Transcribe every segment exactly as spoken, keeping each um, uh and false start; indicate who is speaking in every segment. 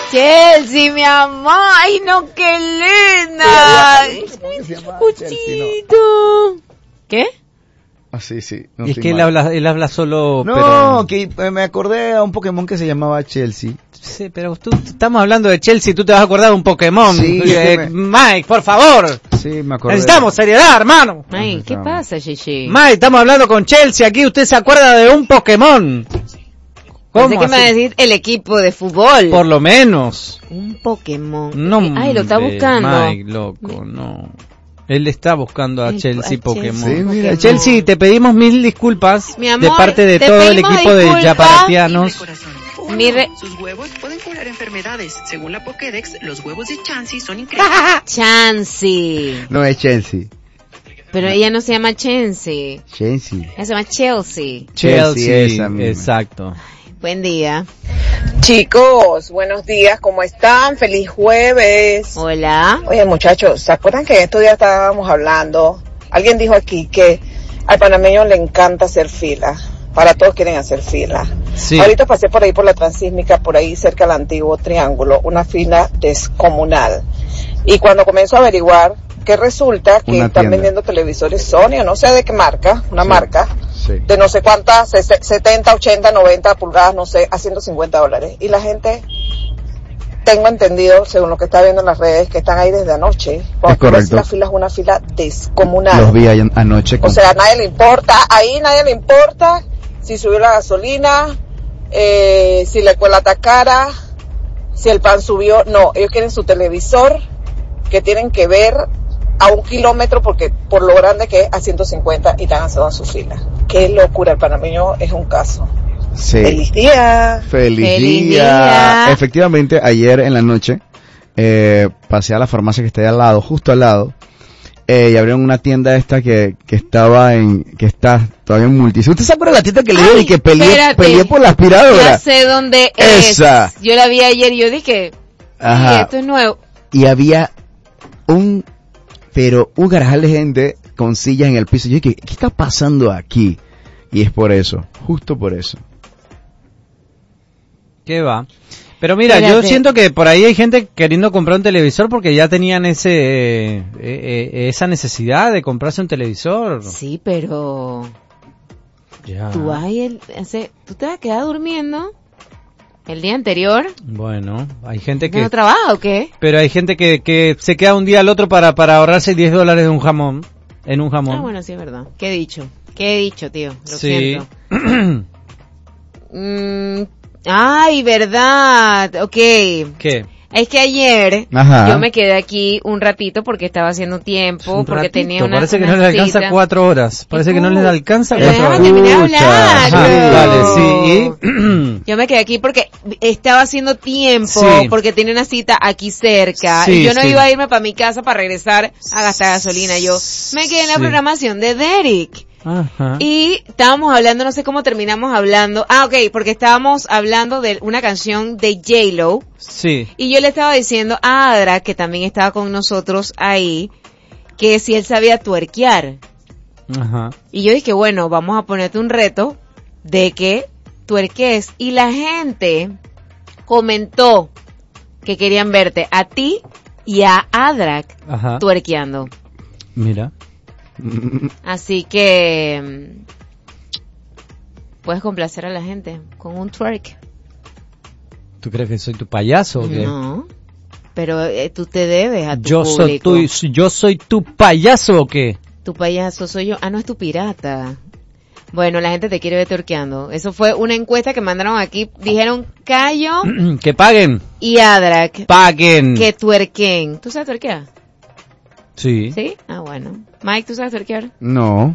Speaker 1: Chelsea, mi amor. Ay, no, qué linda. Cuchito. ¿Qué?
Speaker 2: Ah, sí, sí. No
Speaker 3: y es que él habla, él habla solo...
Speaker 2: No,
Speaker 3: pero...
Speaker 2: que eh, me acordé a un Pokémon que se llamaba Chelsea.
Speaker 3: Sí, pero tú, estamos hablando de Chelsea, tú te vas a acordar de un Pokémon.
Speaker 2: Sí,
Speaker 3: eh,
Speaker 2: me...
Speaker 3: Mike, por favor.
Speaker 2: Sí, me acordé.
Speaker 3: Necesitamos seriedad, hermano.
Speaker 1: Mike, ¿qué pasa, Gigi?
Speaker 3: Mike, estamos hablando con Chelsea aquí, usted se acuerda de un Pokémon.
Speaker 1: Pensé que me va a decir el equipo de fútbol.
Speaker 3: Por lo menos.
Speaker 1: Un Pokémon.
Speaker 3: No,
Speaker 1: Ay, lo está buscando.
Speaker 3: Mike, loco, no. Él está buscando a Chelsea
Speaker 1: a
Speaker 3: Pokémon.
Speaker 1: Chelsea.
Speaker 2: Sí, mira,
Speaker 3: Chelsea, te pedimos mil disculpas
Speaker 1: Mi amor,
Speaker 3: de parte de
Speaker 1: te
Speaker 3: todo el
Speaker 1: pedimos
Speaker 3: equipo de
Speaker 1: disculpas.
Speaker 3: Yaparatianos.
Speaker 1: Mi re...
Speaker 4: Sus huevos pueden curar enfermedades. Según la Pokédex, los huevos de Chansey son increíbles.
Speaker 1: Chansey.
Speaker 2: No es Chelsea.
Speaker 1: Pero ella no se llama Chelsea.
Speaker 2: Chelsea.
Speaker 1: Ella se llama Chelsea.
Speaker 3: Chelsea,
Speaker 2: esa misma.
Speaker 3: exacto.
Speaker 1: Buen día.
Speaker 5: Chicos, buenos días, ¿cómo están? Feliz jueves.
Speaker 1: Hola.
Speaker 5: Oye, muchachos, ¿se acuerdan que estos días estábamos hablando? Alguien dijo aquí que al panameño le encanta hacer fila. Para todos quieren hacer fila.
Speaker 3: Sí.
Speaker 5: Ahorita pasé por ahí por la Transísmica, por ahí cerca del antiguo Triángulo, una fila descomunal. Y cuando comienzo a averiguar, que resulta que
Speaker 2: Una
Speaker 5: están
Speaker 2: tienda.
Speaker 5: vendiendo televisores Sony, o no sé de qué marca, una
Speaker 2: Sí.
Speaker 5: marca,
Speaker 2: Sí.
Speaker 5: de no sé cuántas, setenta, ochenta, noventa pulgadas, no sé, a ciento cincuenta dólares. Y la gente, tengo entendido, según lo que está viendo en las redes, que están ahí desde anoche. Cuando
Speaker 2: Es correcto.
Speaker 5: tú ves la fila es una fila descomunal.
Speaker 2: Los vi ayer- anoche. Con...
Speaker 5: O sea, a nadie le importa, ahí nadie le importa si subió la gasolina, eh, si le cuela cara, si el pan subió. No, ellos quieren su televisor, que tienen que ver a un kilómetro porque por lo grande que es a ciento cincuenta y están haciendo su fila. Qué locura, el panameño es un caso.
Speaker 2: Sí.
Speaker 5: Feliz día.
Speaker 2: Feliz,
Speaker 1: Feliz
Speaker 2: día.
Speaker 1: día.
Speaker 2: Efectivamente, ayer en la noche eh, pasé a la farmacia que está ahí al lado, justo al lado, eh, y abrieron una tienda esta que, que estaba en, que está todavía en Multis. ¿Usted se acuerda de la tienda que le dio
Speaker 1: Ay,
Speaker 2: y que peleé,
Speaker 1: espérate.
Speaker 2: peleé por la aspiradora?
Speaker 1: Ya sé dónde es.
Speaker 2: Esa.
Speaker 1: Yo la vi ayer y yo dije,
Speaker 2: Ajá.
Speaker 1: sí, esto es nuevo.
Speaker 2: Y había un, pero un garajal de gente con sillas en el piso. Yo dije, ¿qué está pasando aquí? Y es por eso, justo por eso.
Speaker 3: ¿Qué va? Pero mira,
Speaker 1: Espérate.
Speaker 3: yo siento que por ahí hay gente queriendo comprar un televisor porque ya tenían ese eh, eh, esa necesidad de comprarse un televisor.
Speaker 1: Sí, pero
Speaker 3: Ya.
Speaker 1: tú vas y el, ese, tú te vas a quedar durmiendo el día anterior.
Speaker 3: Bueno, hay gente
Speaker 1: ¿Que no
Speaker 3: que...
Speaker 1: trabaja o qué?
Speaker 3: Pero hay gente que, que se queda un día al otro para, para ahorrarse diez dólares de un jamón. En un jamón.
Speaker 1: Ah, bueno, sí, es verdad. ¿Qué he dicho? ¿Qué he dicho, tío? Lo
Speaker 3: Sí.
Speaker 1: siento. Mm, ay, verdad. Ok.
Speaker 3: ¿Qué?
Speaker 1: Es que ayer
Speaker 2: Ajá.
Speaker 1: yo me quedé aquí un ratito porque estaba haciendo tiempo,
Speaker 3: Un
Speaker 1: porque
Speaker 3: ratito,
Speaker 1: tenía una
Speaker 3: Parece que
Speaker 1: una
Speaker 3: no le alcanza
Speaker 1: cita.
Speaker 3: cuatro horas. Parece que no les alcanza
Speaker 1: Pero
Speaker 3: cuatro
Speaker 1: déjame
Speaker 3: horas.
Speaker 1: terminar de
Speaker 2: Escucha,
Speaker 1: hablar.
Speaker 3: Ajá,
Speaker 2: sí.
Speaker 3: dale, sí.
Speaker 1: Yo me quedé aquí porque estaba haciendo tiempo,
Speaker 3: Sí.
Speaker 1: porque tenía una cita aquí cerca,
Speaker 3: Sí,
Speaker 1: y yo no
Speaker 3: sí.
Speaker 1: iba a irme para mi casa para regresar a gastar gasolina. Yo me quedé en la
Speaker 3: Sí.
Speaker 1: programación de Derek.
Speaker 3: Ajá.
Speaker 1: Y estábamos hablando, no sé cómo terminamos hablando. Ah, ok, porque estábamos hablando de una canción de J-Lo.
Speaker 3: Sí.
Speaker 1: Y yo le estaba diciendo a Adra, que también estaba con nosotros ahí, que si él sabía tuerquear.
Speaker 3: Ajá.
Speaker 1: Y yo dije, bueno, vamos a ponerte un reto de que tuerques. Y la gente comentó que querían verte a ti y a Adra
Speaker 3: Ajá.
Speaker 1: tuerqueando.
Speaker 3: Mira.
Speaker 1: Así que mm, puedes complacer a la gente con un twerk.
Speaker 3: ¿Tú crees que soy tu payaso o qué?
Speaker 1: No, pero eh, tú te debes a tu
Speaker 3: Yo soy
Speaker 1: público.
Speaker 3: tu, yo soy tu payaso o qué?
Speaker 1: Tu payaso soy yo. Ah, no, es tu pirata. Bueno, la gente te quiere ver tuerqueando. Eso fue una encuesta que mandaron aquí. Dijeron Cayo
Speaker 3: Que paguen.
Speaker 1: y Adrak
Speaker 3: Paguen.
Speaker 1: que tuerquen. ¿Tú sabes tuerquear?
Speaker 3: Sí.
Speaker 1: ¿Sí? Ah, bueno. Mike, ¿tú sabes tuerquear?
Speaker 2: No.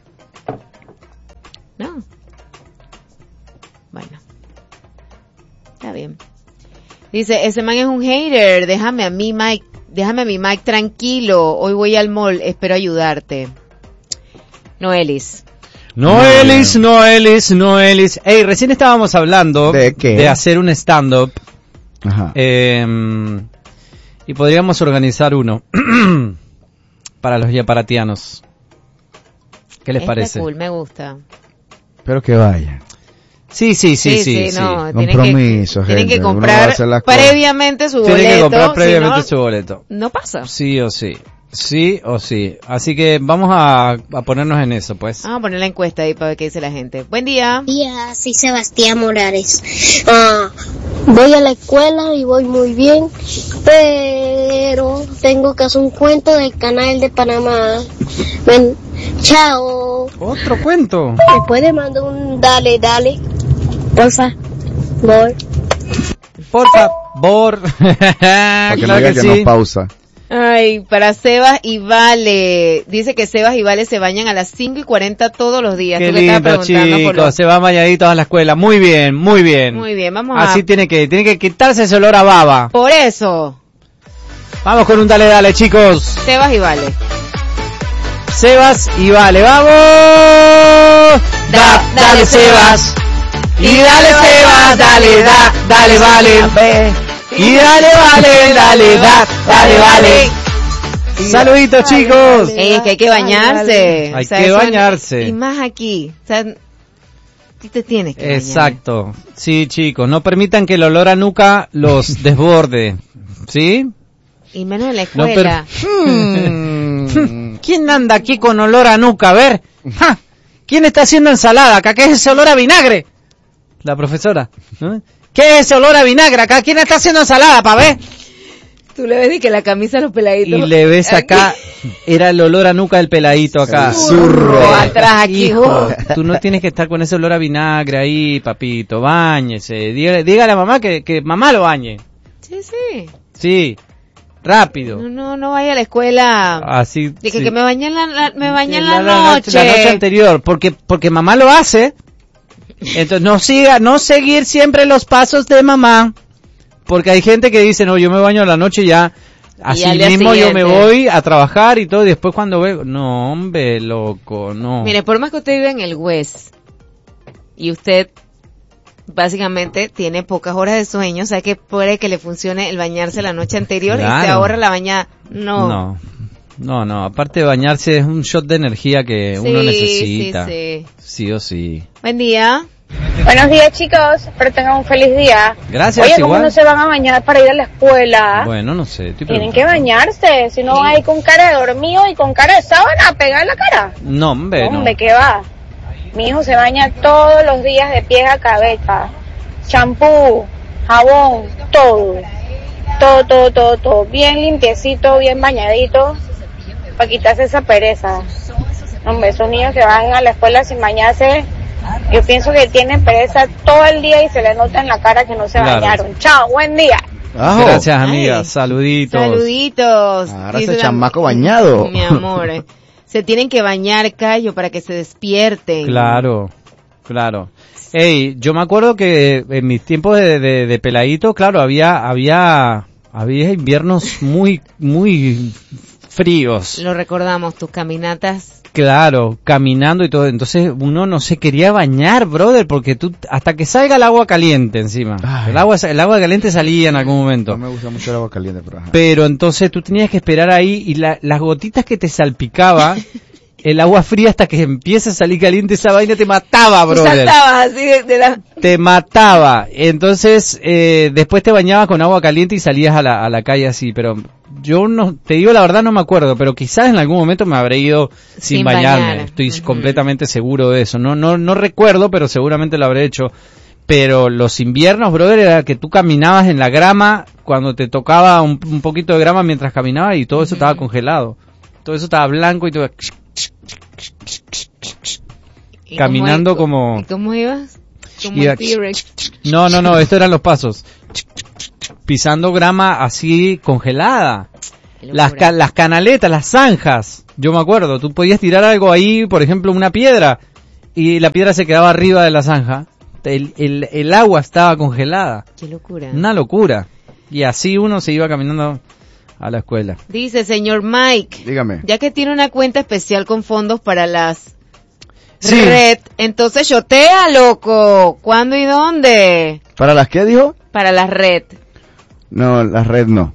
Speaker 1: No. Bueno. Está bien. Dice, ese man es un hater. Déjame a mí, Mike. Déjame a mi Mike tranquilo. Hoy voy al mall. Espero ayudarte. Noelis.
Speaker 3: Noelis, Noelis, Noelis. Ey, recién estábamos hablando
Speaker 2: ¿De qué?
Speaker 3: de hacer un stand-up.
Speaker 2: Ajá.
Speaker 3: Eh, y podríamos organizar uno para los yaparatianos. ¿Qué les
Speaker 1: Está
Speaker 3: parece?
Speaker 1: cool, me gusta.
Speaker 2: Pero que vaya.
Speaker 3: Sí, sí, sí, sí. sí,
Speaker 1: no,
Speaker 3: sí.
Speaker 1: tienen
Speaker 2: Compromiso,
Speaker 1: que, tienen
Speaker 2: gente.
Speaker 1: que
Speaker 2: Uno va a
Speaker 1: comprar
Speaker 2: hacer las cosas.
Speaker 1: previamente su boleto.
Speaker 3: Tienen que comprar previamente
Speaker 1: si
Speaker 3: su
Speaker 1: no,
Speaker 3: boleto.
Speaker 1: No pasa.
Speaker 3: Sí o sí. Sí o sí. Así que vamos a, a ponernos en eso, pues.
Speaker 1: Vamos a poner la encuesta ahí para ver qué dice la gente. Buen día.
Speaker 6: Día, soy Sebastián Morales. Ah, voy a la escuela y voy muy bien, pero tengo que hacer un cuento del canal de Panamá. Ven, chao.
Speaker 3: Otro cuento.
Speaker 6: ¿Me puede mandar un dale, dale? Porfa, por.
Speaker 3: Por favor.
Speaker 2: Para que no
Speaker 3: Claro
Speaker 2: diga
Speaker 3: que
Speaker 2: que
Speaker 3: sí.
Speaker 2: no pausa.
Speaker 1: Ay, para Sebas y Vale. Dice que Sebas y Vale se bañan a las cinco y cuarenta todos los días.
Speaker 3: Qué
Speaker 1: Tú que estabas
Speaker 3: lindo,
Speaker 1: preguntando por
Speaker 3: chicos.
Speaker 1: los-
Speaker 3: Se va bañaditos a la escuela. Muy bien, muy bien.
Speaker 1: Muy bien, vamos a...
Speaker 3: Así tiene que, tiene que quitarse ese olor a baba.
Speaker 1: Por eso,
Speaker 3: Vamos con un dale, dale, chicos.
Speaker 1: Sebas y Vale.
Speaker 3: Sebas y Vale, ¡vamos! Da, dale, Sebas. Y dale, Sebas, dale, da, dale, Vale. Y dale, Vale, dale, da, dale, Vale. Saluditos, chicos.
Speaker 1: Ey, es que hay que bañarse.
Speaker 3: Hay
Speaker 1: O sea,
Speaker 3: que
Speaker 1: eso-
Speaker 3: bañarse.
Speaker 1: Y más aquí. O sea, tú te tienes que bañar.
Speaker 3: Exacto. Sí, chicos, no permitan que el olor a nuca los desborde. ¿Sí?
Speaker 1: Y menos en la
Speaker 3: No per-
Speaker 1: escuela.
Speaker 3: Hmm. ¿Quién anda aquí con olor a nuca? A ver. ¡Ja! ¿Quién está haciendo ensalada acá? ¿Qué es ese olor a vinagre? La profesora. ¿no? ¿Qué es ese olor a vinagre acá? ¿Quién está haciendo ensalada, pa' ver?
Speaker 1: Tú le ves y que la camisa de los peladitos.
Speaker 3: Y le ves acá,
Speaker 1: Aquí.
Speaker 3: era el olor a nuca del peladito acá.
Speaker 2: El zurro.
Speaker 1: Atrás aquí.
Speaker 3: Hijo, tú no tienes que estar con ese olor a vinagre ahí, papito. Báñese. Dígale, dígale a mamá que, que mamá lo bañe.
Speaker 1: Sí, sí.
Speaker 3: Sí. Rápido.
Speaker 1: No, no, no vaya a la escuela.
Speaker 3: Así.
Speaker 1: Dije
Speaker 3: sí.
Speaker 1: que me bañé en la, la- me bañé en
Speaker 3: la,
Speaker 1: la,
Speaker 3: la
Speaker 1: noche.
Speaker 3: La noche anterior, porque porque mamá lo hace. Entonces no siga, no seguir siempre los pasos de mamá, porque hay gente que dice, no, yo me baño a la noche y ya, así
Speaker 1: al día
Speaker 3: mismo yo me
Speaker 1: siguiente.
Speaker 3: voy a trabajar y todo, y después cuando veo, no, hombre, loco, no.
Speaker 1: Mire, por más que usted vive en el West y usted básicamente tiene pocas horas de sueño, o sea que puede que le funcione el bañarse la noche anterior y se
Speaker 3: Claro.
Speaker 1: ahorra la bañada. No.
Speaker 3: no, no, no, aparte de bañarse es un shot de energía que
Speaker 1: Sí,
Speaker 3: uno necesita,
Speaker 1: sí, sí.
Speaker 3: sí o sí.
Speaker 1: Buen día.
Speaker 7: Buenos días, chicos. Espero tengan un feliz día.
Speaker 3: Gracias,
Speaker 7: Oye, ¿cómo
Speaker 3: igual.
Speaker 7: no se van a bañar para ir a la escuela?
Speaker 3: Bueno, no sé, estoy
Speaker 7: Tienen que
Speaker 3: preguntando.
Speaker 7: bañarse, si no van a ir con cara de dormido y con cara de sábana a pegar la cara.
Speaker 3: No, hombre, no.
Speaker 7: Hombre, ¿qué va? Mi hijo se baña todos los días de pies a cabeza. Champú, jabón, todo. Todo, todo, todo, todo. Bien limpiecito, bien bañadito. Para quitarse esa pereza. Hombre, esos niños que van a la escuela sin bañarse, yo pienso que tienen pereza todo el día y se les nota en la cara que no se
Speaker 3: Claro.
Speaker 7: bañaron. Chao, buen día.
Speaker 2: Ajo.
Speaker 3: Gracias, amiga,
Speaker 1: Ay.
Speaker 3: saluditos.
Speaker 1: Saluditos.
Speaker 2: Ahora
Speaker 1: Dice
Speaker 2: ese
Speaker 1: la-
Speaker 2: chamaco bañado.
Speaker 1: Mi amor. eh. Se tienen que bañar, Cayo, para que se despierten.
Speaker 3: Claro, claro. Ey, yo me acuerdo que en mis tiempos de, de, de peladito, claro, había, había, había inviernos muy, muy fríos.
Speaker 1: Lo recordamos, tus caminatas.
Speaker 3: Claro, caminando y todo. Entonces uno no se quería bañar, brother, porque tú, hasta que salga el agua caliente encima.
Speaker 2: Ay.
Speaker 3: El agua, el agua caliente salía en algún momento.
Speaker 2: No me gusta mucho el agua caliente, pero ajá.
Speaker 3: Pero entonces tú tenías que esperar ahí y la- las gotitas que te salpicaba, el agua fría hasta que empieza a salir caliente, esa vaina te mataba,
Speaker 1: Tú
Speaker 3: brother.
Speaker 1: saltabas así de, de la...
Speaker 3: Te mataba. Entonces, eh, después te bañabas con agua caliente y salías a la, a la calle así, pero yo no, te digo la verdad no me acuerdo, pero quizás en algún momento me habré ido sin,
Speaker 1: Sin
Speaker 3: bañarme.
Speaker 1: bañar.
Speaker 3: Estoy
Speaker 1: Ujú.
Speaker 3: completamente seguro de eso. No, no, no recuerdo, pero seguramente lo habré hecho. Pero los inviernos, brother, era que tú caminabas en la grama cuando te tocaba un, un poquito de grama mientras caminabas y todo eso estaba congelado. Todo eso estaba blanco y todo...
Speaker 1: ¿Y
Speaker 3: Caminando
Speaker 1: cómo-
Speaker 3: como-
Speaker 1: ¿Y cómo ibas? Como
Speaker 3: Iba-
Speaker 1: el T-Rex.
Speaker 3: No, no, no, estos eran los pasos. Pisando grama así congelada.
Speaker 1: Qué
Speaker 3: Las,
Speaker 1: locura.
Speaker 3: ca- las canaletas, las zanjas. Yo me acuerdo, tú podías tirar algo ahí, por ejemplo, una piedra, y la piedra se quedaba arriba de la zanja. El, el, el agua estaba congelada.
Speaker 1: Qué locura.
Speaker 3: Una locura. Y así uno se iba caminando a la escuela.
Speaker 1: Dice, señor Mike,
Speaker 2: Dígame.
Speaker 1: ya que tiene una cuenta especial con fondos para las
Speaker 3: Sí.
Speaker 1: red, entonces chotea, loco. ¿Cuándo y dónde?
Speaker 2: ¿Para las qué dijo?
Speaker 1: Para las red.
Speaker 2: No, las red no.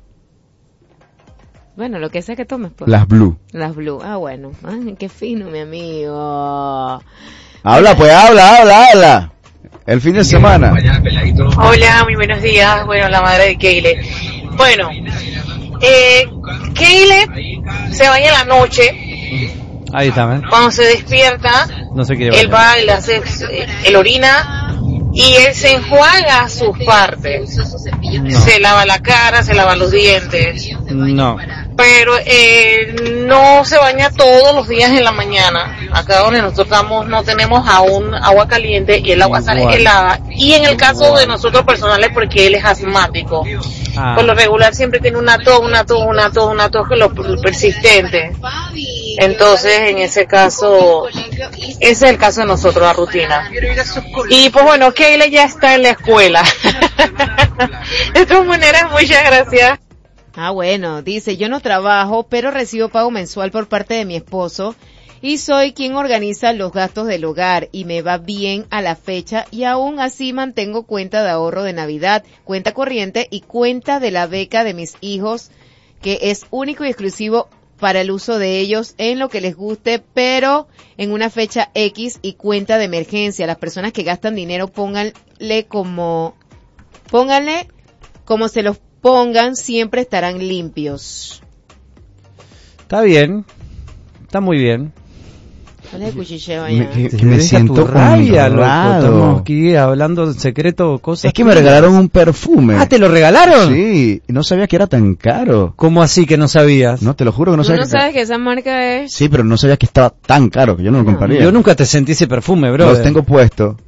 Speaker 1: Bueno, lo que sea que tomes, pues.
Speaker 2: Las blue.
Speaker 1: Las blue. Ah, bueno. Ay, qué fino, mi amigo.
Speaker 2: Habla, pues, habla, habla, habla. El fin de semana.
Speaker 8: Hola, muy buenos días. Bueno, la madre de Keile. Bueno, eh, Keile se baña en la noche.
Speaker 3: Ahí está, ¿eh?
Speaker 8: Cuando se despierta,
Speaker 3: No se quiere
Speaker 8: él va, él hace, él orina y él se enjuaga sus partes.
Speaker 3: No.
Speaker 8: Se lava la cara, se lava los dientes.
Speaker 3: No.
Speaker 8: Pero eh, no se baña todos los días en la mañana. Acá donde nosotros estamos no tenemos aún agua caliente y el agua sale
Speaker 3: Igual.
Speaker 8: helada. Y en el caso de nosotros personales, porque él es asmático,
Speaker 3: Ah.
Speaker 8: por lo regular siempre tiene una tos, una tos, una tos, una tos que lo lo persistente. Entonces, en ese caso, ese es el caso de nosotros, la rutina. Y pues bueno, Keila ya está en la escuela. De todas maneras, muchas gracias.
Speaker 1: Ah, bueno, dice, yo no trabajo, pero recibo pago mensual por parte de mi esposo y soy quien organiza los gastos del hogar y me va bien a la fecha y aún así mantengo cuenta de ahorro de Navidad, cuenta corriente y cuenta de la beca de mis hijos, que es único y exclusivo para el uso de ellos en lo que les guste, pero en una fecha X y cuenta de emergencia. Las personas que gastan dinero, pónganle como, pónganle como se los pongan, siempre estarán limpios.
Speaker 3: Está bien. Está muy bien.
Speaker 1: ¿Cuál es el cuchicheo
Speaker 2: Me,
Speaker 1: allá?
Speaker 2: que-
Speaker 3: Te
Speaker 2: que me
Speaker 3: deja
Speaker 2: siento
Speaker 3: tu rabia, loco.
Speaker 2: honrado.
Speaker 3: Estamos aquí hablando en secreto cosas.
Speaker 2: Es que me regalaron un perfume.
Speaker 3: Ah, ¿te lo regalaron?
Speaker 2: Sí, y no sabía que era tan caro.
Speaker 3: ¿Cómo así que no sabías?
Speaker 2: No, te lo juro que no
Speaker 1: ¿Tú
Speaker 2: sabía
Speaker 1: no
Speaker 2: que
Speaker 1: sabes que esa marca es?
Speaker 2: Sí, pero no sabía que estaba tan caro, que yo no lo compraría.
Speaker 3: Yo nunca te sentí ese perfume, bro.
Speaker 2: Los tengo puesto.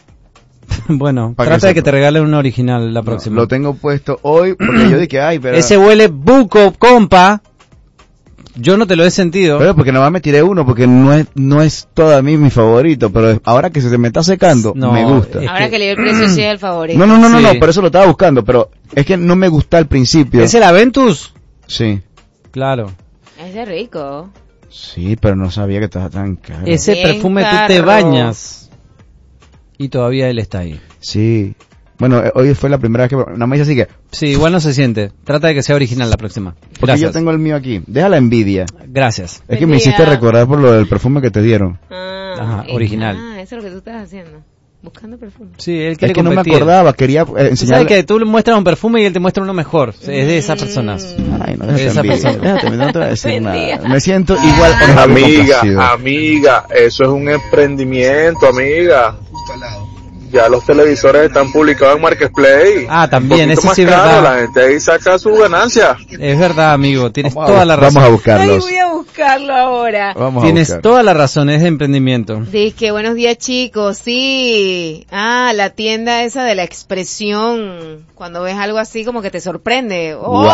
Speaker 3: Bueno,
Speaker 2: Pa' que
Speaker 3: trata de
Speaker 2: sepa.
Speaker 3: que te regalen un original la próxima.
Speaker 2: Lo tengo puesto hoy porque yo dije, ay, pero...
Speaker 3: Ese huele buco, compa. Yo no te lo he sentido.
Speaker 2: Pero porque nomás me tiré uno, porque no es no es todo a mí mi favorito, pero ahora que se me está secando,
Speaker 3: No,
Speaker 2: me gusta.
Speaker 3: es
Speaker 1: Ahora
Speaker 3: que-
Speaker 1: que le dio el precio sí es el favorito.
Speaker 2: No, no, no, no,
Speaker 3: Sí.
Speaker 2: no, por eso lo estaba buscando, pero es que no me gusta al principio.
Speaker 3: ¿Es el Aventus?
Speaker 2: Sí,
Speaker 3: Claro.
Speaker 1: Es de rico.
Speaker 2: sí, pero no sabía que estaba tan caro.
Speaker 3: Ese
Speaker 1: Bien
Speaker 3: perfume tú te
Speaker 1: caro.
Speaker 3: bañas. Y todavía él está ahí.
Speaker 2: Sí. Bueno, eh, hoy fue la primera vez que... Nada más dice así que...
Speaker 3: Sí, igual no se siente. Trata de que sea original la próxima.
Speaker 2: Porque
Speaker 3: Gracias.
Speaker 2: yo tengo el mío aquí. Deja la envidia.
Speaker 3: Gracias.
Speaker 2: Es que me
Speaker 1: Envidia.
Speaker 2: hiciste recordar por lo del perfume que te dieron.
Speaker 1: Ah,
Speaker 3: Ajá,
Speaker 1: y-
Speaker 3: original.
Speaker 1: Ah, eso es lo que tú estás haciendo. Buscando perfume.
Speaker 3: Sí, él
Speaker 2: Es
Speaker 3: quiere
Speaker 2: que no me
Speaker 3: competir.
Speaker 2: acordaba, quería eh,
Speaker 3: Tú sabes
Speaker 2: enseñarle...
Speaker 3: que tú le muestras un perfume y él te muestra uno mejor. Es de esas personas.
Speaker 2: Ay, no,
Speaker 3: De
Speaker 2: déjate
Speaker 3: esa
Speaker 2: envidia.
Speaker 3: persona.
Speaker 2: Déjate, no te voy a decir
Speaker 1: Envidia.
Speaker 2: nada. Me siento igual honrado y
Speaker 9: Amiga,
Speaker 2: complacido.
Speaker 9: amiga, eso es un emprendimiento, amiga. Ya los televisores están publicados en Marketplace.
Speaker 3: Ah, también,
Speaker 9: Un poquito
Speaker 3: eso
Speaker 9: más
Speaker 3: sí es
Speaker 9: caro,
Speaker 3: verdad.
Speaker 9: la gente ahí saca su ganancia.
Speaker 3: Es verdad, amigo. Tienes
Speaker 2: Vamos a
Speaker 3: toda
Speaker 2: bu-
Speaker 3: la razón.
Speaker 2: Vamos a
Speaker 1: Ay,
Speaker 2: buscarlos.
Speaker 1: voy a buscarlo ahora.
Speaker 2: Vamos a
Speaker 3: Tienes
Speaker 2: buscar.
Speaker 3: toda la razón. Es de emprendimiento.
Speaker 1: Dice, buenos días chicos, sí. Ah, la tienda esa de la expresión. Cuando ves algo así como que te sorprende. ¡Oh!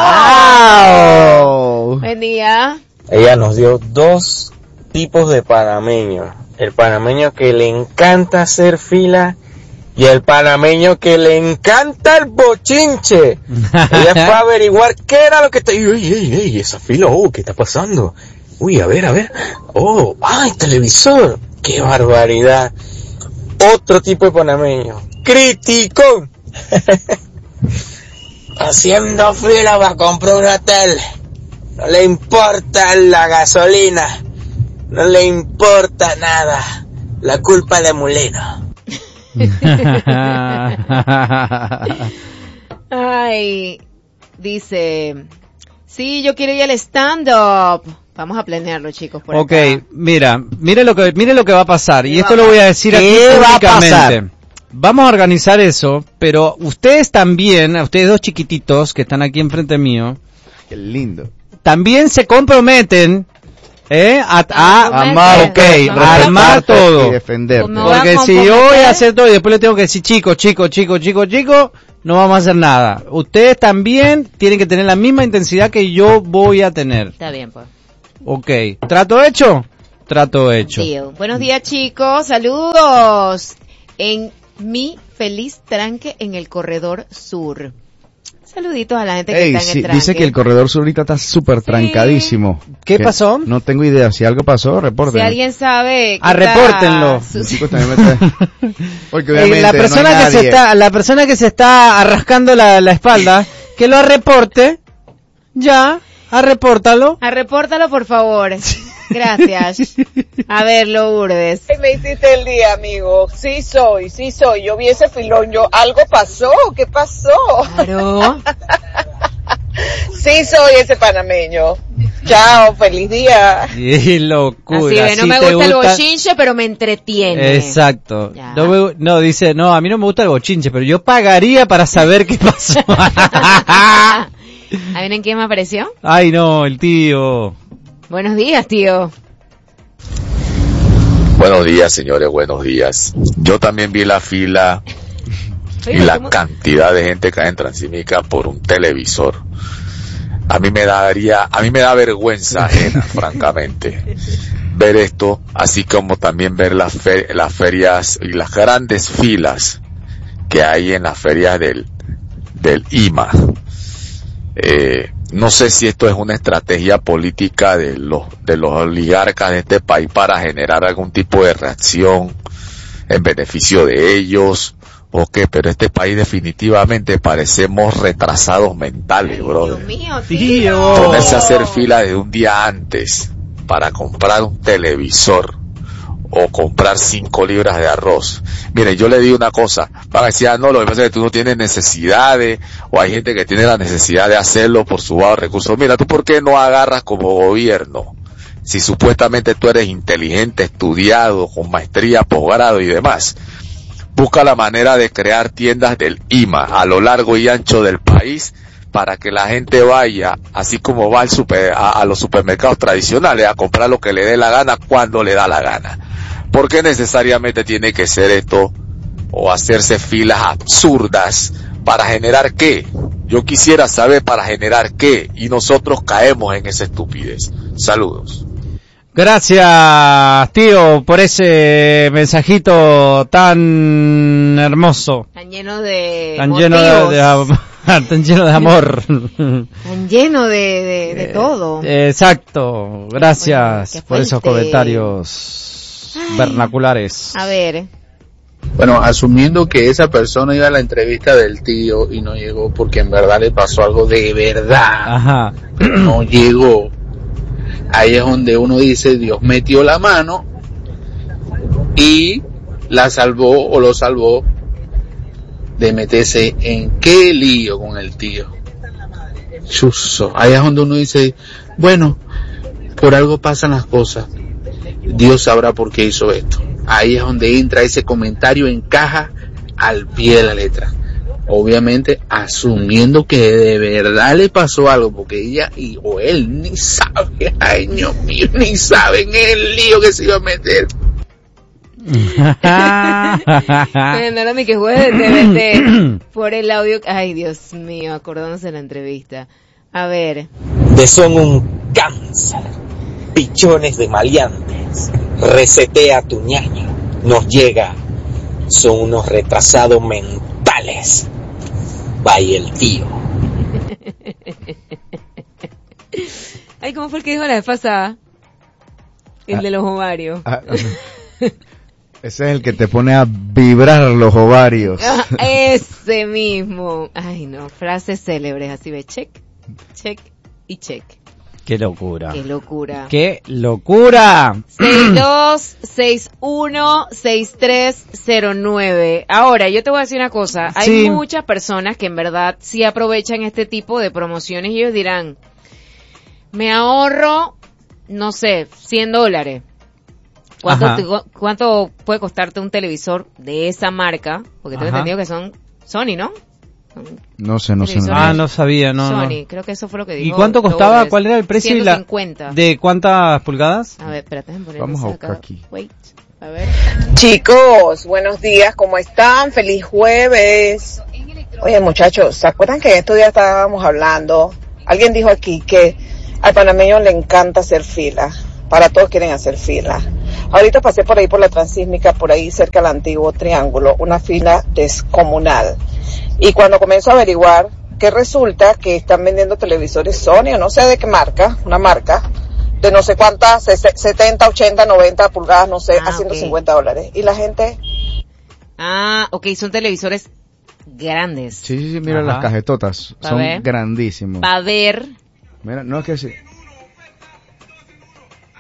Speaker 2: ¡Wow!
Speaker 1: Buen día.
Speaker 10: Ella nos dio dos tipos de panameños. El panameño que le encanta hacer fila y el panameño que le encanta el bochinche. Ella fue a averiguar qué era lo que está... Ey, ey, ey, esa fila, oh, ¿qué está pasando? Uy, a ver, a ver. Oh, ay, televisor. ¡Qué barbaridad! Otro tipo de panameño. ¡Criticón! Haciendo fila para comprar un hotel. No le importa la gasolina. No le importa nada. La culpa de Mulino.
Speaker 1: Ay, dice, sí, yo quiero ir al stand-up. Vamos a planearlo, chicos, por
Speaker 3: Ok,
Speaker 1: acá.
Speaker 3: mira, mire lo que mire lo que va a pasar y
Speaker 1: ¿Qué
Speaker 3: esto
Speaker 1: va a
Speaker 3: lo voy a decir aquí
Speaker 2: ¿Qué va a
Speaker 3: públicamente.
Speaker 2: pasar?
Speaker 3: Vamos a organizar eso, pero ustedes también, a ustedes dos chiquititos que están aquí enfrente mío,
Speaker 2: Qué lindo.
Speaker 3: también se comprometen eh, a, a,
Speaker 1: Amar,
Speaker 3: ok, a armar todo.
Speaker 2: Y defenderte.
Speaker 1: Como va
Speaker 3: Porque
Speaker 1: a
Speaker 3: si yo voy
Speaker 1: comprometer.
Speaker 3: a hacer todo y después le tengo que decir chicos, chicos, chicos, chicos, chicos, no vamos a hacer nada. Ustedes también tienen que tener la misma intensidad que yo voy a tener.
Speaker 1: Está bien, pues.
Speaker 3: Ok, ¿trato hecho? Trato hecho.
Speaker 1: Deal. Buenos días, chicos. Saludos. En mi feliz tranque en el corredor sur. Saluditos a la gente que
Speaker 2: Ey,
Speaker 1: está en
Speaker 2: sí,
Speaker 1: el tranque.
Speaker 2: dice que el corredor sur ahorita está súper trancadísimo.
Speaker 3: ¿Qué
Speaker 2: Que
Speaker 3: pasó?
Speaker 2: No tengo idea. Si algo pasó, reporten.
Speaker 1: Si alguien sabe...
Speaker 3: Ah,
Speaker 1: qué está
Speaker 3: repórtenlo.
Speaker 1: su-
Speaker 2: Los chicos también me traen- Porque
Speaker 3: Eh,
Speaker 2: obviamente
Speaker 3: la
Speaker 2: no
Speaker 3: persona
Speaker 2: hay
Speaker 3: que se
Speaker 2: nadie.
Speaker 3: está, la persona que se está arrascando la, la espalda, que lo reporte, ya, arrepórtalo.
Speaker 1: Ah, repórtalo, por favor. Gracias. A ver, Lourdes.
Speaker 5: Me hiciste el día, amigo. Sí soy, sí soy. Yo vi ese filón, yo, algo pasó, ¿qué pasó?
Speaker 1: Claro.
Speaker 5: Sí soy ese panameño. Chao, feliz día.
Speaker 3: Qué locura.
Speaker 1: Así ve, no
Speaker 3: sí
Speaker 1: me
Speaker 3: te
Speaker 1: gusta el bochinche, pero me entretiene.
Speaker 3: Exacto.
Speaker 1: Ya.
Speaker 3: No, me- no, dice, no, a mí no me gusta el bochinche, pero yo pagaría para saber qué pasó.
Speaker 1: ¿Adivinen quién me apareció?
Speaker 3: Ay, no, el tío.
Speaker 1: Buenos días, tío.
Speaker 11: Buenos días, señores, buenos días. Yo también vi la fila y
Speaker 1: Oye,
Speaker 11: la
Speaker 1: ¿cómo?
Speaker 11: cantidad de gente que hay en Transímica por un televisor. A mí me daría, a mí me da vergüenza ajena, francamente, ver esto, así como también ver las, fe- las ferias y las grandes filas que hay en las ferias del, del I M A. Eh, no sé si esto es una estrategia política de los, de los oligarcas de este país para generar algún tipo de reacción en beneficio de ellos, o qué, pero este país definitivamente parecemos retrasados mentales, brother.
Speaker 1: Dios mío,
Speaker 3: Tío.
Speaker 1: tío.
Speaker 11: Ponerse a hacer fila de un día antes para comprar un televisor o comprar cinco libras de arroz. Mire, yo le digo una cosa, van a decir, ah, no, lo que pasa es que tú no tienes necesidades, o hay gente que tiene la necesidad de hacerlo por su bajos recursos. Mira, ¿tú por qué no agarras como gobierno? Si supuestamente tú eres inteligente, estudiado, con maestría, posgrado y demás. Busca la manera de crear tiendas del I M A a lo largo y ancho del país para que la gente vaya, así como va al super, a, a los supermercados tradicionales, a comprar lo que le dé la gana cuando le da la gana. ¿Por qué necesariamente tiene que ser esto o hacerse filas absurdas para generar qué? Yo quisiera saber para generar qué, y nosotros caemos en esa estupidez. Saludos.
Speaker 3: Gracias, tío, por ese mensajito tan hermoso.
Speaker 1: Tan lleno de
Speaker 3: Tan lleno de,
Speaker 1: motivos.
Speaker 3: de am- tan lleno de amor.
Speaker 1: Tan lleno de, de, de todo.
Speaker 3: Exacto. Gracias
Speaker 1: Bueno, qué
Speaker 3: por esos
Speaker 1: fuerte.
Speaker 3: comentarios
Speaker 1: Ay.
Speaker 3: vernaculares.
Speaker 1: A ver.
Speaker 12: Bueno, asumiendo que esa persona iba a la entrevista del tío y no llegó porque en verdad le pasó algo de verdad,
Speaker 3: Ajá.
Speaker 12: no llegó. Ahí es donde uno dice, Dios metió la mano y la salvó o lo salvó de meterse en qué lío con el tío. Chuzo. Ahí es donde uno dice, bueno, por algo pasan las cosas. Dios sabrá por qué hizo esto. Ahí es donde entra ese comentario, encaja al pie de la letra. Obviamente asumiendo que de verdad le pasó algo, porque ella y o él ni sabe, ay Dios mío, ni saben el lío que se iba a meter.
Speaker 1: No, mi que juegue de T V T por el audio. Ay, Dios mío, acordándose de la entrevista. A ver.
Speaker 10: De son un cáncer, pichones de maleantes, resetea tu ñaño, nos llega, son unos retrasados mentales. Vaya el tío.
Speaker 1: Ay, ¿cómo fue el que dijo la vez pasada? El
Speaker 2: Ah.
Speaker 1: de los ovarios.
Speaker 2: Ah, ese es el que te pone a vibrar los ovarios.
Speaker 1: Ah, ese mismo. Ay, no, frases célebres, así ve, check, check y check.
Speaker 3: Qué locura.
Speaker 1: Qué locura.
Speaker 3: ¡Qué locura!
Speaker 1: seis dos seis uno seis tres cero nueve. Ahora, yo te voy a decir una cosa. Hay
Speaker 3: Sí.
Speaker 1: muchas personas que en verdad sí aprovechan este tipo de promociones y ellos dirán, me ahorro, no sé, cien dólares. ¿Cuánto,
Speaker 3: Ajá.
Speaker 1: te- ¿Cuánto puede costarte un televisor de esa marca? Porque tengo
Speaker 3: Ajá.
Speaker 1: entendido que son Sony, ¿no?
Speaker 2: No sé, no sé.
Speaker 1: Televisores.
Speaker 3: Ah, no sabía, no, no.
Speaker 1: Sony, creo que eso fue lo que dijo.
Speaker 3: ¿Y cuánto costaba?
Speaker 1: Lourdes.
Speaker 3: ¿Cuál era el precio y la-
Speaker 1: ciento cincuenta.
Speaker 3: de cuántas pulgadas?
Speaker 1: A ver, espérate, déjame poner
Speaker 2: Vamos a
Speaker 1: ese
Speaker 2: buscar
Speaker 1: acá.
Speaker 2: aquí.
Speaker 1: Wait, a ver.
Speaker 5: Chicos, buenos días, ¿cómo están? Feliz jueves. Oye, muchachos, ¿se acuerdan que estos días estábamos hablando? Alguien dijo aquí que al panameño le encanta hacer fila. Para todos quieren hacer fila. Ahorita pasé por ahí por la Transísmica, por ahí cerca del antiguo Triángulo, una fila descomunal. Y cuando comienzo a averiguar, que resulta que están vendiendo televisores Sony, o no sé de qué marca, una marca, de no sé cuántas, setenta, ochenta, noventa pulgadas, no sé,
Speaker 1: Ah,
Speaker 5: a ciento
Speaker 1: ok.
Speaker 5: cincuenta dólares. Y la gente,
Speaker 1: Ah, ok, son televisores grandes.
Speaker 2: Sí, sí, sí, mira
Speaker 3: Ajá.
Speaker 2: las cajetotas.
Speaker 1: A
Speaker 2: Son
Speaker 1: ver.
Speaker 2: grandísimos.
Speaker 1: Va a ver.
Speaker 2: Mira, no es que sí.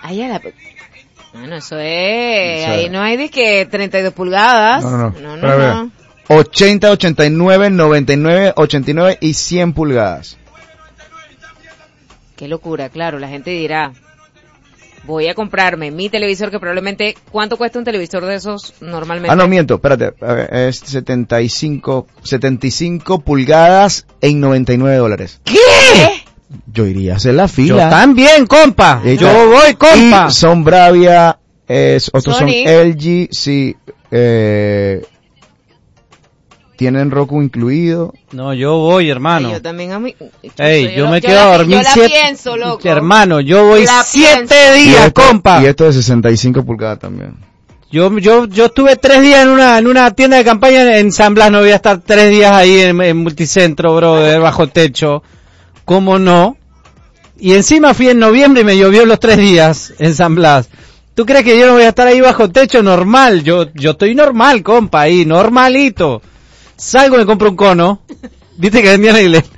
Speaker 1: Ay, a la... Bueno, eso es...
Speaker 2: O sea,
Speaker 1: ahí no hay de que treinta y dos pulgadas.
Speaker 2: No, no, no.
Speaker 1: No, no,
Speaker 2: Pero a ver,
Speaker 1: no.
Speaker 2: ochenta, ochenta y nueve, noventa y nueve, ochenta y nueve y cien pulgadas.
Speaker 1: Qué locura, claro, la gente dirá, voy a comprarme mi televisor que probablemente, ¿cuánto cuesta un televisor de esos normalmente?
Speaker 2: Ah, no, miento, espérate, a ver, es setenta y cinco, setenta y cinco pulgadas en noventa y nueve dólares.
Speaker 1: ¿Qué?
Speaker 2: Yo iría a hacer la fila.
Speaker 3: Yo también, compa.
Speaker 2: Y
Speaker 3: Yo voy, compa.
Speaker 2: Y son Bravia, es, otros
Speaker 1: Sony.
Speaker 2: son L G, sí, eh, tienen Roku incluido.
Speaker 3: No, yo voy, hermano.
Speaker 1: Ay, yo también a mí...
Speaker 3: Ey, yo
Speaker 1: la-
Speaker 3: me
Speaker 1: yo
Speaker 3: quedo
Speaker 1: la-
Speaker 3: a dormir
Speaker 1: Yo la
Speaker 3: siete...
Speaker 1: pienso, loco.
Speaker 3: Hermano, yo voy
Speaker 1: La
Speaker 3: siete
Speaker 1: pienso.
Speaker 2: Y
Speaker 3: días,
Speaker 2: esto,
Speaker 3: compa.
Speaker 2: y esto de sesenta y cinco pulgadas también.
Speaker 3: Yo, yo, yo estuve tres días en una, en una tienda de campaña en San Blas, no voy a estar tres días ahí en, en Multicentro, brother, bajo techo. ¿Cómo no? Y encima fui en noviembre y me llovió los tres días en San Blas. ¿Tú crees que yo no voy a estar ahí bajo techo normal? Yo, yo estoy normal, compa, ahí, normalito. Salgo y me compro un cono. ¿Viste que vendían en la iglesia?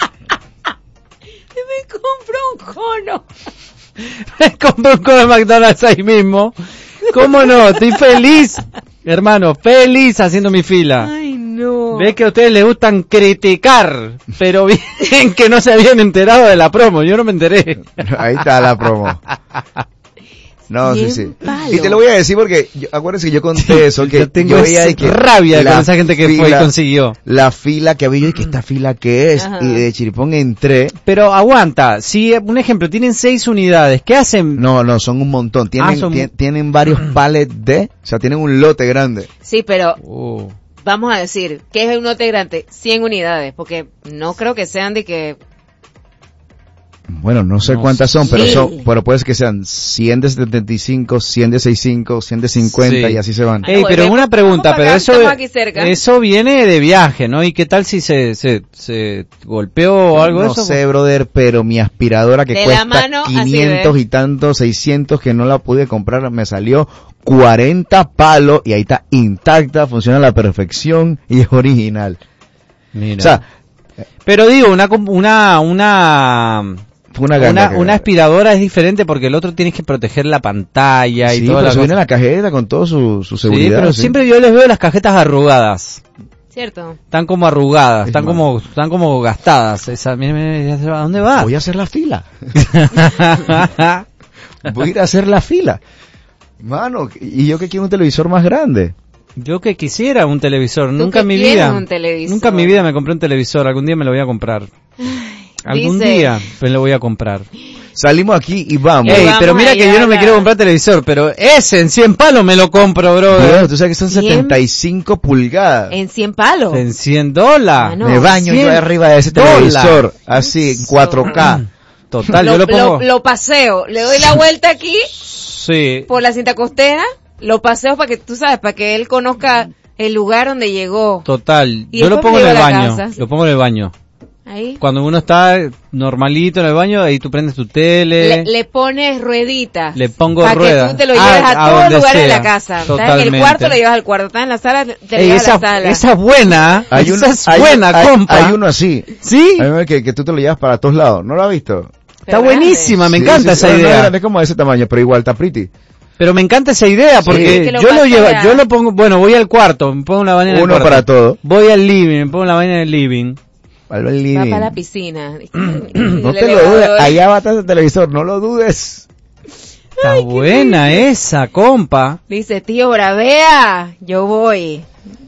Speaker 1: Me compro un cono.
Speaker 3: Me compro un cono de McDonald's ahí mismo. ¿Cómo no? Estoy feliz, hermano, feliz haciendo mi fila.
Speaker 1: Ay, no.
Speaker 3: Ves que a ustedes les gustan criticar, pero bien que no se habían enterado de la promo, yo no me enteré.
Speaker 2: Ahí está la promo. No,
Speaker 1: Bien
Speaker 2: sí, sí.
Speaker 1: palo.
Speaker 2: Y te lo voy a decir porque, yo, acuérdense que yo conté eso, que
Speaker 3: Yo tengo
Speaker 2: veía
Speaker 3: esa
Speaker 2: y que
Speaker 3: rabia
Speaker 2: la
Speaker 3: con esa gente que fue y consiguió.
Speaker 2: La fila que había, y que esta fila que es,
Speaker 1: Ajá.
Speaker 2: y de chiripón entré.
Speaker 3: Pero aguanta, si, un ejemplo, tienen seis unidades, ¿qué hacen?
Speaker 2: No, no, son un montón. Tienen,
Speaker 3: Ah, son-
Speaker 2: tien- tienen varios palets de, o sea, tienen un lote grande.
Speaker 1: Sí, pero
Speaker 3: Oh.
Speaker 1: vamos a decir, ¿qué es un lote grande? cien unidades, porque no creo que sean de que...
Speaker 2: Bueno, no sé
Speaker 3: No
Speaker 2: cuántas son, pero
Speaker 1: sé.
Speaker 2: son, pero puede ser que sean cien de setenta y cinco, cien de sesenta y cinco, cien de cincuenta
Speaker 3: Sí.
Speaker 2: y así se van.
Speaker 3: Ey, pero una pregunta,
Speaker 1: Vamos
Speaker 3: pero
Speaker 1: para acá,
Speaker 3: eso,
Speaker 1: estamos aquí cerca.
Speaker 3: eso viene de viaje, ¿no? ¿Y qué tal si se, se, se golpeó o algo de
Speaker 2: No
Speaker 3: eso?
Speaker 2: sé, brother, pero mi aspiradora que
Speaker 1: De la
Speaker 2: cuesta
Speaker 1: mano, así
Speaker 2: quinientos
Speaker 1: ve.
Speaker 2: y tantos, seiscientos que no la pude comprar, me salió cuarenta palos y ahí está intacta, funciona a la perfección y es original.
Speaker 3: Mira.
Speaker 2: O sea,
Speaker 3: pero digo, una, com- una, una,
Speaker 2: fue una ganga.
Speaker 3: una,
Speaker 2: que-
Speaker 3: una aspiradora es diferente porque el otro tienes que proteger la pantalla y
Speaker 2: sí,
Speaker 3: toda
Speaker 2: pero
Speaker 3: la
Speaker 2: se viene
Speaker 3: cosa.
Speaker 2: en la cajeta con toda su, su
Speaker 3: Sí,
Speaker 2: seguridad.
Speaker 3: pero
Speaker 2: sí.
Speaker 3: siempre yo les veo las cajetas arrugadas.
Speaker 1: ¿Cierto?
Speaker 3: Están como arrugadas,
Speaker 2: Es
Speaker 3: están
Speaker 2: más.
Speaker 3: como, están como gastadas. Esa, mira, mira, ya se va. ¿A dónde va?
Speaker 2: Voy a hacer la fila. Voy a ir a hacer la fila. Mano, y yo que quiero un televisor más grande.
Speaker 3: Yo que quisiera un televisor, nunca
Speaker 1: que
Speaker 3: en mi
Speaker 1: quieres
Speaker 3: vida.
Speaker 1: un televisor.
Speaker 3: Nunca en mi vida me compré un televisor, algún día me lo voy a comprar. Algún
Speaker 1: dice-
Speaker 3: día me lo voy a comprar.
Speaker 2: Salimos aquí y vamos.
Speaker 3: Ey,
Speaker 1: vamos
Speaker 3: pero mira que
Speaker 1: allá
Speaker 3: yo no me
Speaker 1: a la-
Speaker 3: quiero comprar televisor, pero ese en cien palos me lo compro, bro.
Speaker 2: Dios, tú sabes que son
Speaker 1: Cien-
Speaker 2: setenta y cinco pulgadas.
Speaker 1: En cien palos.
Speaker 3: En cien dólares.
Speaker 1: Ah, no.
Speaker 2: Me baño
Speaker 3: cien
Speaker 2: yo arriba de ese
Speaker 3: dólares.
Speaker 2: televisor, así, en cuatro K.
Speaker 3: Total,
Speaker 1: lo,
Speaker 3: yo lo pongo.
Speaker 1: lo- lo paseo, le doy la vuelta aquí
Speaker 3: Sí.
Speaker 1: por la cinta costera, lo paseo para que, tú sabes, para que él conozca el lugar donde llegó.
Speaker 3: Total,
Speaker 1: Y
Speaker 3: yo lo
Speaker 1: después
Speaker 3: pongo
Speaker 1: me
Speaker 3: en el
Speaker 1: llevo a la
Speaker 3: baño.
Speaker 1: casa.
Speaker 3: Lo pongo en el baño.
Speaker 1: Ahí.
Speaker 3: Cuando uno está normalito en el baño, ahí tú prendes tu tele.
Speaker 1: Le, le pones rueditas.
Speaker 3: Le pongo
Speaker 1: para
Speaker 3: ruedas.
Speaker 1: que tú te lo lleves
Speaker 3: Ah,
Speaker 1: a,
Speaker 3: a
Speaker 1: todos los
Speaker 3: donde
Speaker 1: lugares de
Speaker 3: sea.
Speaker 1: la casa. ¿Sabes? El
Speaker 3: Totalmente.
Speaker 1: cuarto lo llevas al cuarto. Estás en la sala, te
Speaker 3: Ey,
Speaker 1: llevas
Speaker 3: esa,
Speaker 1: a la sala.
Speaker 3: esa es buena.
Speaker 2: Hay un-
Speaker 3: esa es
Speaker 2: hay-
Speaker 3: buena,
Speaker 2: hay-
Speaker 3: compa.
Speaker 2: Hay uno así.
Speaker 3: ¿Sí?
Speaker 2: A mí me que, que tú te lo llevas para todos lados. ¿No lo has visto?
Speaker 3: Está buenísima, me
Speaker 2: Sí,
Speaker 3: encanta
Speaker 2: sí, sí.
Speaker 3: esa
Speaker 2: No, no,
Speaker 3: idea.
Speaker 2: no es como de ese tamaño, pero igual está pretty.
Speaker 3: Pero me encanta esa idea porque
Speaker 1: Sí, que lo
Speaker 3: yo lo
Speaker 1: pasea.
Speaker 3: llevo, yo lo pongo, bueno, voy al cuarto, me pongo una vaina en el
Speaker 2: Uno
Speaker 3: cuarto.
Speaker 2: para todo.
Speaker 3: Voy al living, me pongo la vaina en el living.
Speaker 2: Al
Speaker 1: Va
Speaker 2: living.
Speaker 1: para la piscina.
Speaker 2: No te lo dudes, allá va a estar el televisor, no lo dudes.
Speaker 3: Está buena esa, compa.
Speaker 1: Dice, tío, bravea, yo voy.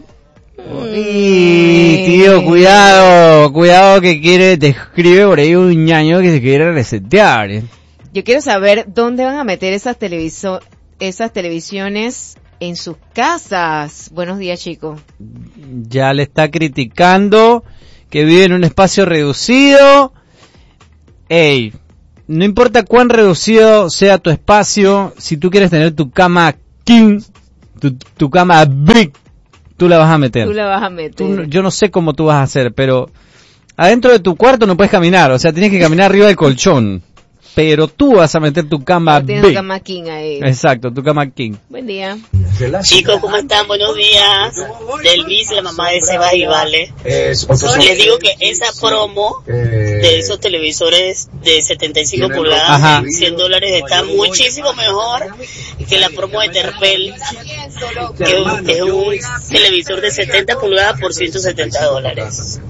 Speaker 3: Y tío, cuidado, cuidado que quiere, te escribe por ahí un ñaño que se quiere resetear. ¿eh?
Speaker 1: Yo quiero saber dónde van a meter esas televiso esas televisiones en sus casas. Buenos días, chicos.
Speaker 3: Ya le está criticando que vive en un espacio reducido. Ey, no importa cuán reducido sea tu espacio, si tú quieres tener tu cama king, tu, tu cama big, tú la vas a meter.
Speaker 1: Tú la vas a meter.
Speaker 3: Tú- yo no sé cómo tú vas a hacer, pero adentro de tu cuarto no puedes caminar, o sea, tienes que caminar arriba del colchón. Pero tú vas a meter tu cama
Speaker 1: Tienes tu
Speaker 3: big.
Speaker 1: cama king ahí.
Speaker 3: Exacto, tu cama king.
Speaker 1: Buen día.
Speaker 13: Chicos, ¿cómo están? Buenos días. Del Luis, la mamá de Sebas y Vale. Les digo que esa promo de esos televisores de setenta y cinco pulgadas,
Speaker 3: Ajá.
Speaker 13: cien dólares, está muchísimo mejor que la promo de Terpel, que es un televisor de setenta pulgadas por ciento setenta dólares.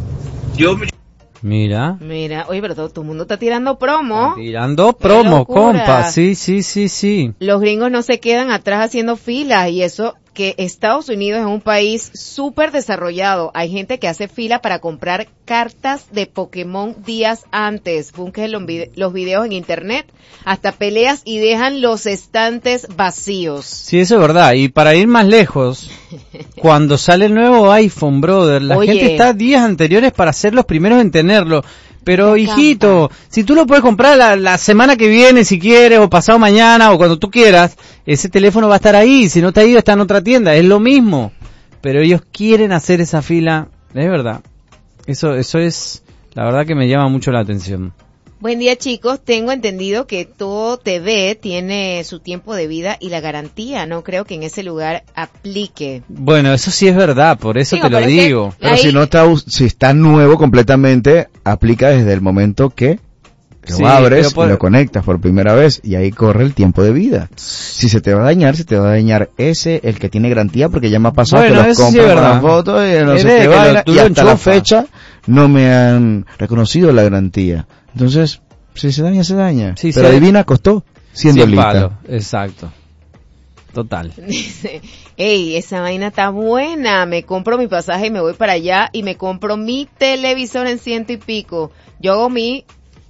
Speaker 3: Mira.
Speaker 1: Mira, oye, pero todo, todo el mundo está tirando promo.
Speaker 3: Tirando
Speaker 1: ¡Qué
Speaker 3: promo,
Speaker 1: locura!
Speaker 3: compa. Sí, sí, sí, sí.
Speaker 1: Los gringos no se quedan atrás haciendo filas, y eso que Estados Unidos es un país súper desarrollado. Hay gente que hace fila para comprar cartas de Pokémon días antes. Busquen los, vide- los videos en internet, hasta peleas, y dejan los estantes vacíos.
Speaker 3: Sí, eso es verdad. Y para ir más lejos, cuando sale el nuevo iPhone, brother, la
Speaker 1: Oye.
Speaker 3: gente está días anteriores para ser los primeros en tenerlo. Pero,
Speaker 1: Me
Speaker 3: hijito, si tú lo puedes comprar la, la semana que viene, si quieres, o pasado mañana, o cuando tú quieras, ese teléfono va a estar ahí. Si no está ahí, está en otra tienda. Es lo mismo. Pero ellos quieren hacer esa fila. Es verdad. Eso, eso es, la verdad que me llama mucho la atención.
Speaker 1: Buen día, chicos. Tengo entendido que todo T V tiene su tiempo de vida y la garantía. No creo que en ese lugar aplique.
Speaker 3: Bueno, eso sí es verdad, por eso
Speaker 1: Digo,
Speaker 3: te lo
Speaker 1: pero es que
Speaker 3: digo.
Speaker 2: Pero
Speaker 1: ahí-
Speaker 2: si no está, us- si está nuevo completamente, aplica desde el momento que lo
Speaker 3: Sí,
Speaker 2: abres
Speaker 3: pero por-
Speaker 2: y lo conectas por primera vez, y ahí corre el tiempo de vida. Si se te va a dañar, se te va a dañar ese, el que tiene garantía, porque ya me ha pasado
Speaker 3: Bueno,
Speaker 2: que los
Speaker 3: eso sí es
Speaker 2: compran con
Speaker 3: verdad.
Speaker 2: las fotos y no
Speaker 3: Es
Speaker 2: sé
Speaker 3: de
Speaker 2: qué
Speaker 3: que lo-
Speaker 2: vaina,
Speaker 3: tú
Speaker 2: y
Speaker 3: lo
Speaker 2: hasta la
Speaker 3: enchufas.
Speaker 2: fecha no me han reconocido la garantía. Entonces, si se daña, se daña.
Speaker 3: Sí,
Speaker 2: Pero
Speaker 3: sí.
Speaker 2: adivina, costó cien
Speaker 3: Cien
Speaker 2: dolitas.
Speaker 3: palos, exacto. Total.
Speaker 1: Dice, ey, esa vaina está buena, me compro mi pasaje y me voy para allá y me compro mi televisor en ciento y pico. Yo hago mi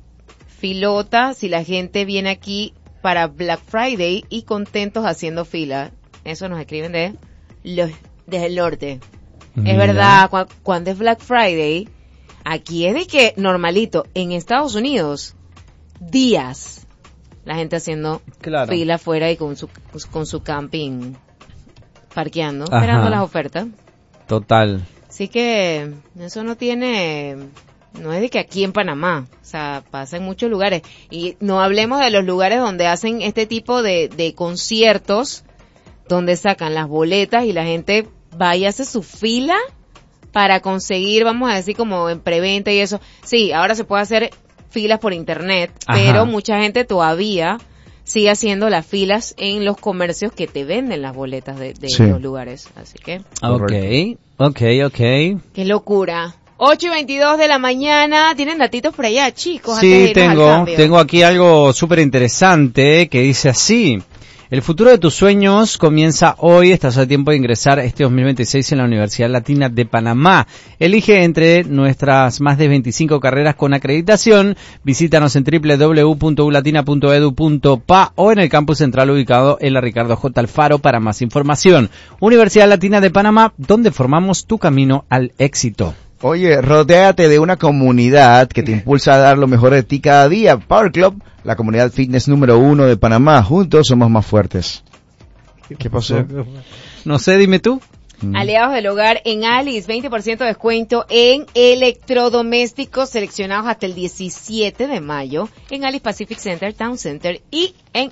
Speaker 1: filota si la gente viene aquí para Black Friday y contentos haciendo fila. Eso nos escriben de los desde el norte.
Speaker 3: Mira.
Speaker 1: Es verdad, cu- cuando es Black Friday, aquí es de que normalito, en Estados Unidos, días, la gente haciendo
Speaker 3: Claro.
Speaker 1: fila afuera y con su, con su camping parqueando,
Speaker 3: Ajá.
Speaker 1: esperando las ofertas.
Speaker 3: Total.
Speaker 1: Así que eso no tiene, no es de que aquí en Panamá, o sea, pasa en muchos lugares. Y no hablemos de los lugares donde hacen este tipo de, de conciertos, donde sacan las boletas y la gente va y hace su fila para conseguir, vamos a decir, como en preventa y eso. Sí, ahora se puede hacer filas por internet,
Speaker 3: Ajá.
Speaker 1: pero mucha gente todavía sigue haciendo las filas en los comercios que te venden las boletas de, de
Speaker 2: Sí.
Speaker 1: los lugares. Así que,
Speaker 3: Ok, ok, ok.
Speaker 1: qué locura. ocho y veintidós de la mañana, ¿tienen datitos por allá, chicos? antes de
Speaker 3: Sí,
Speaker 1: irnos al
Speaker 3: tengo,
Speaker 1: cambio?
Speaker 3: tengo aquí algo súper interesante que dice así. El futuro de tus sueños comienza hoy. Estás a tiempo de ingresar este dos mil veintiséis en la Universidad Latina de Panamá. Elige entre nuestras más de veinticinco carreras con acreditación. Visítanos en doble u doble u doble u punto u latina punto edu punto pa o en el campus central ubicado en la Ricardo J. Alfaro para más información. Universidad Latina de Panamá, donde formamos tu camino al éxito.
Speaker 2: Oye, rodéate de una comunidad que te impulsa a dar lo mejor de ti cada día. Power Club, la comunidad fitness número uno de Panamá. Juntos somos más fuertes. ¿Qué pasó?
Speaker 3: No sé, dime tú.
Speaker 1: Aliados del hogar en Alice, veinte por ciento de descuento en electrodomésticos seleccionados hasta el diecisiete de mayo en Alice Pacific Center, Town Center y en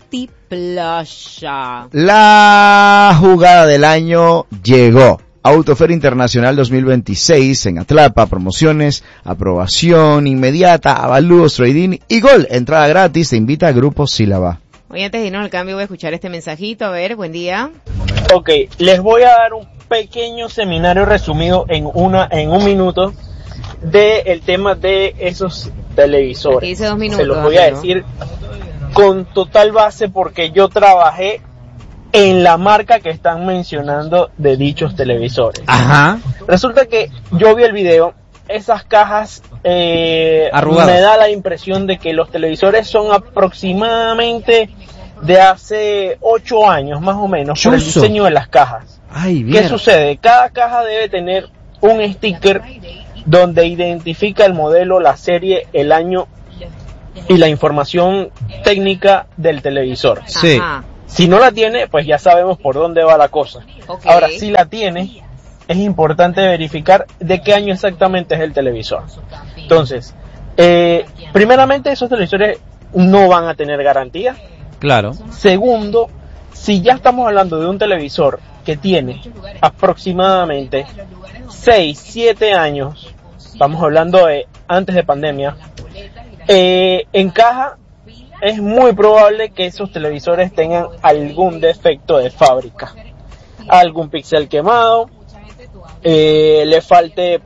Speaker 1: Multiplaza.
Speaker 2: La jugada del año llegó. Autoferia Internacional dos mil veintiséis en Atlapa, promociones, aprobación inmediata, avalúos, trading y gol. Entrada gratis, te invita a Grupo Sílaba.
Speaker 1: Hoy antes de irnos al cambio voy a escuchar este mensajito. A ver, buen día.
Speaker 14: Ok, les voy a dar un pequeño seminario resumido en una en un minuto de el tema de esos televisores.
Speaker 1: Aquí dice dos minutos,
Speaker 14: Se los voy a
Speaker 1: amigo.
Speaker 14: decir con total base porque yo trabajé en la marca que están mencionando de dichos televisores.
Speaker 3: Ajá.
Speaker 14: Resulta que yo vi el video, esas cajas eh,
Speaker 3: Arrugadas.
Speaker 14: me da la impresión de que los televisores son aproximadamente de hace ocho años más o menos por el
Speaker 3: Chuzo.
Speaker 14: diseño de las cajas.
Speaker 3: Ay,
Speaker 14: ¿Qué
Speaker 3: bien.
Speaker 14: sucede? Cada caja debe tener un sticker donde identifica el modelo, la serie, el año y la información técnica del televisor.
Speaker 3: Sí.
Speaker 1: Ajá.
Speaker 14: Si no la tiene, pues ya sabemos por dónde va la cosa.
Speaker 1: Ok.
Speaker 14: Ahora, si la tiene, es importante verificar de qué año exactamente es el televisor. Entonces, eh, primeramente esos televisores no van a tener garantía.
Speaker 3: Claro.
Speaker 14: Segundo, si ya estamos hablando de un televisor que tiene aproximadamente seis, siete años, estamos hablando de antes de pandemia, eh, en caja, es muy probable que esos televisores tengan algún defecto de fábrica, algún píxel quemado, eh, le falte